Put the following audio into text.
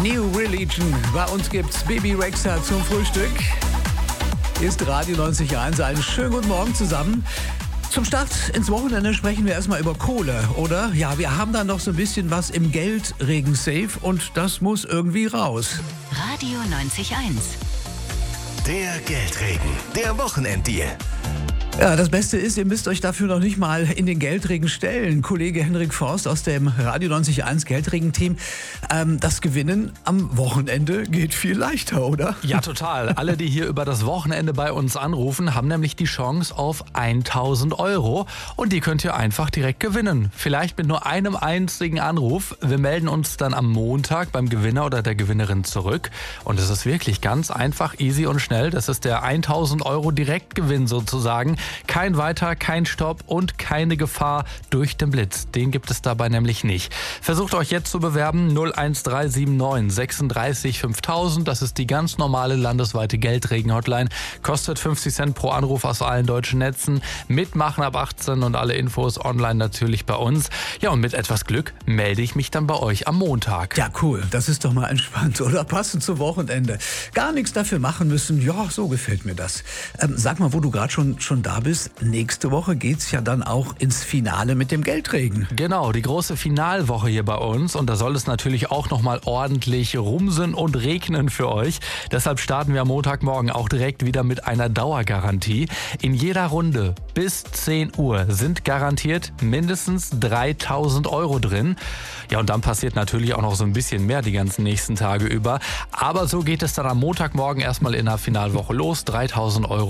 New Religion. Bei uns gibt's Baby Rexha zum Frühstück. Ist Radio 90.1. Einen schönen guten Morgen zusammen. Zum Start ins Wochenende sprechen wir erstmal über Kohle, oder? Ja, wir haben da noch so ein bisschen was im Geldregen-Safe und das muss irgendwie raus. Radio 90.1. Der Geldregen, der Wochenenddeal. Ja, das Beste ist, ihr müsst euch dafür noch nicht mal in den Geldregen stellen. Kollege Henrik Forst aus dem Radio 90.1 Geldregen-Team. Das Gewinnen am Wochenende geht viel leichter, oder? Ja, total. Alle, die hier über das Wochenende bei uns anrufen, haben nämlich die Chance auf 1.000 Euro. Und die könnt ihr einfach direkt gewinnen. Vielleicht mit nur einem einzigen Anruf. Wir melden uns dann am Montag beim Gewinner oder der Gewinnerin zurück. Und es ist wirklich ganz einfach, easy und schnell. Das ist der 1.000 Euro Direktgewinn sozusagen. Kein Weiter, kein Stopp und keine Gefahr durch den Blitz. Den gibt es dabei nämlich nicht. Versucht euch jetzt zu bewerben. 01379 36 5000. Das ist die ganz normale landesweite Geldregen-Hotline. Kostet 50 Cent pro Anruf aus allen deutschen Netzen. Mitmachen ab 18 und alle Infos online natürlich bei uns. Ja, und mit etwas Glück melde ich mich dann bei euch am Montag. Ja, cool. Das ist doch mal entspannt, oder? Passend zum Wochenende. Gar nichts dafür machen müssen. Ja, so gefällt mir das. Sag mal, wo du gerade schon da bist. Nächste Woche geht's ja dann auch ins Finale mit dem Geldregen. Genau, die große Finalwoche hier bei uns. Und da soll es natürlich auch nochmal ordentlich rumsen und regnen für euch. Deshalb starten wir am Montagmorgen auch direkt wieder mit einer Dauergarantie. In jeder Runde bis 10 Uhr sind garantiert mindestens 3.000 Euro drin. Ja, und dann passiert natürlich auch noch so ein bisschen mehr die ganzen nächsten Tage über. Aber so geht es dann am Montagmorgen erstmal in der Finalwoche los. 3.000 Euro